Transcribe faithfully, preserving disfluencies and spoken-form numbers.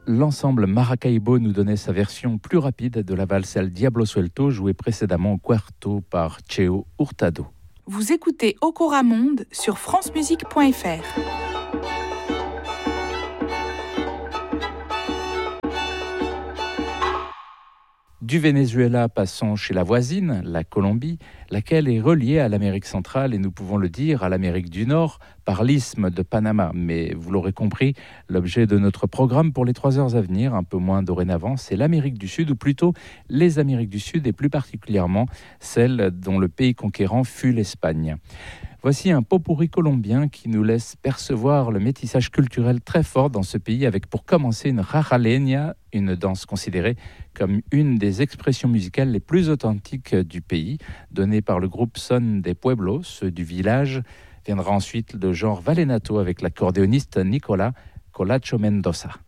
l'ensemble Maracaibo nous donnait sa version plus rapide de la valse El Diablo Suelto jouée précédemment au quarto par Cheo Hurtado. Vous écoutez Okora Monde sur francemusique point f r. Du Venezuela, passons chez la voisine, la Colombie, laquelle est reliée à l'Amérique centrale et nous pouvons le dire à l'Amérique du Nord par l'isthme de Panama. Mais vous l'aurez compris, l'objet de notre programme pour les trois heures à venir, un peu moins dorénavant, c'est l'Amérique du Sud, ou plutôt les Amériques du Sud et plus particulièrement celle dont le pays conquérant fut l'Espagne. Voici un pot-pourri colombien qui nous laisse percevoir le métissage culturel très fort dans ce pays avec pour commencer une rajaleña, une danse considérée comme une des expressions musicales les plus authentiques du pays, donnée par le groupe Son de Pueblo, ceux du village. Viendra ensuite le genre vallenato avec l'accordéoniste Nicolas Colacho Mendoza.